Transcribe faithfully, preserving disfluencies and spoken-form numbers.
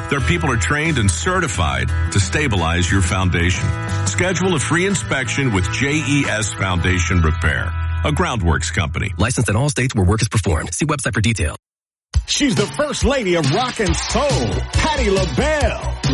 Their people are trained and certified to stabilize your foundation. Schedule a free inspection with J E S Foundation Repair, a Groundworks company. Licensed in all states where work is performed. See website for details. She's the first lady of rock and soul, Patti LaBelle.